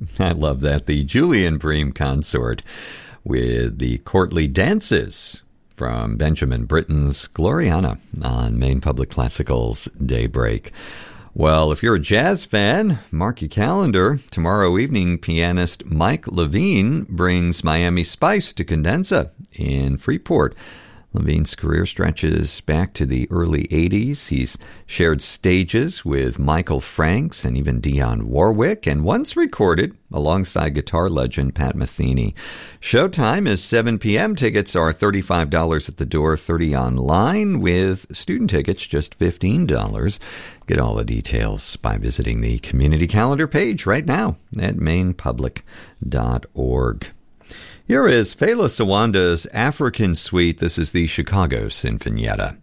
I love that. The Julian Bream Consort with the courtly dances from Benjamin Britten's Gloriana on Maine Public Classical's Daybreak. Well, if you're a jazz fan, mark your calendar. Tomorrow evening, pianist Mike Levine brings Miami Spice to Cadenza in Freeport. Levine's career stretches back to the early 80s. He's shared stages with Michael Franks and even Dionne Warwick, and once recorded alongside guitar legend Pat Metheny. Showtime is 7 p.m. Tickets are $35 at the door, $30 online, with student tickets just $15. Get all the details by visiting the community calendar page right now at mainepublic.org. Here is Fela Sawanda's African Suite. This is the Chicago Sinfonietta.